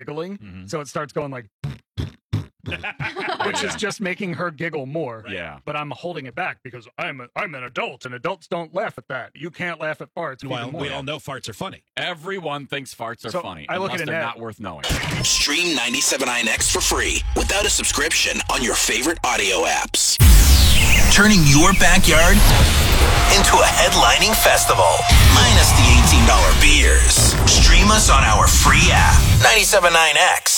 giggling, so it starts going like, which is just making her giggle more. Yeah. But I'm holding it back because I'm an adult, and adults don't laugh at that. You can't laugh at farts. Well, we all know farts are funny. Everyone thinks farts are So, funny. I look unless at they're Annette. not worth knowing. Stream 97INX for free without a subscription on your favorite audio apps. Turning your backyard into a headlining festival, minus the $18 beers. Stream us on our free app, 97.9X.